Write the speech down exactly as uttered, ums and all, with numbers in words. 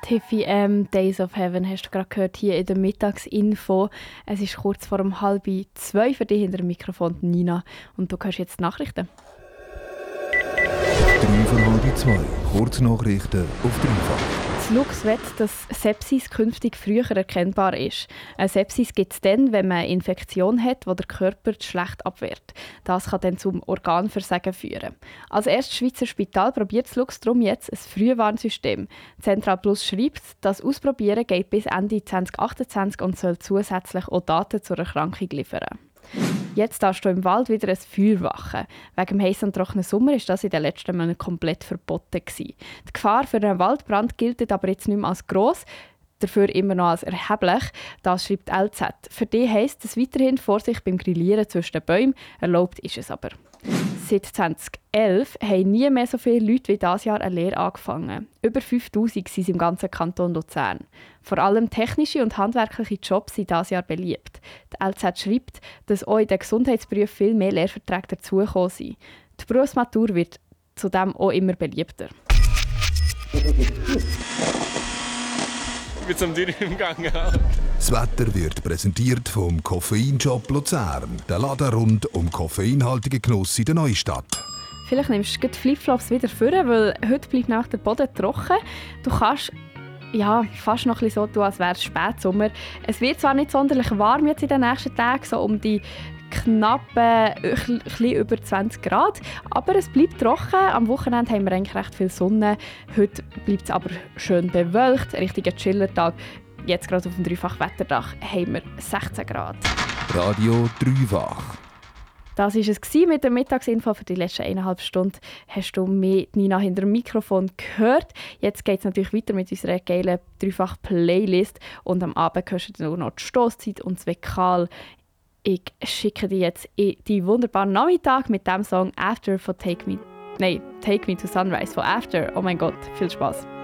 Tiffy M, Days of Heaven, hast du gerade gehört hier in der Mittagsinfo. Es ist kurz vor um halb zwei für dich hinter dem Mikrofon, Nina. Und du hörst jetzt die Nachrichten. Drei von halb zwei. Kurznachrichten auf dreifach. Das Lux will, dass Sepsis künftig früher erkennbar ist. Eine Sepsis gibt es dann, wenn man eine Infektion hat, die der Körper schlecht abwehrt. Das kann dann zum Organversagen führen. Als erstes Schweizer Spital probiert das Lux darum jetzt ein Frühwarnsystem. Central Plus schreibt, das Ausprobieren geht bis Ende zwanzig achtundzwanzig und soll zusätzlich auch Daten zur Erkrankung liefern. Jetzt darfst du im Wald wieder ein Feuer wachen. Wegen dem heissen und trockenen Sommer war das in den letzten Monaten komplett verboten. Die Gefahr für einen Waldbrand gilt aber jetzt nicht mehr als gross, dafür immer noch als erheblich. Das schreibt L Z. Für die heisst es weiterhin Vorsicht beim Grillieren zwischen den Bäumen. Erlaubt ist es aber. Seit zwanzig elf haben nie mehr so viele Leute wie dieses Jahr eine Lehre angefangen. Über fünftausend sind es im ganzen Kanton Luzern. Vor allem technische und handwerkliche Jobs sind dieses Jahr beliebt. Die L Z schreibt, dass auch in den Gesundheitsberufen viel mehr Lehrverträge dazugekommen sind. Die Berufsmatur wird zudem auch immer beliebter. Mit so einem Dürren im Gang. Das Wetter wird präsentiert vom Koffeinshop Luzern. Der Laden rund um koffeinhaltigen Genuss in der Neustadt. Vielleicht nimmst du die Flipflops wieder vor, weil heute bleibt nach der Boden trocken. Du kannst ja, fast noch ein bisschen so tun, als wäre es Spätsommer. Es wird zwar nicht sonderlich warm jetzt in den nächsten Tagen, so um die knappe, ein bisschen über zwanzig Grad. Aber es bleibt trocken. Am Wochenende haben wir eigentlich recht viel Sonne. Heute bleibt es aber schön bewölkt. Ein richtiger Chillertag. Jetzt gerade auf dem Dreifach-Wetterdach haben wir sechzehn Grad. Radio Dreifach. Das war es mit der Mittagsinfo für die letzten eineinhalb Stunden. Hast du mich, Nina, hinter dem Mikrofon gehört? Jetzt geht es natürlich weiter mit unserer geilen Dreifach-Playlist. Und am Abend hörst du nur noch die Stosszeit und das Vokal. Ich schicke dir jetzt in die wunderbaren Nachmittag mit dem Song After von Take Me, nein, Take Me to Sunrise von After. Oh mein Gott, viel Spaß.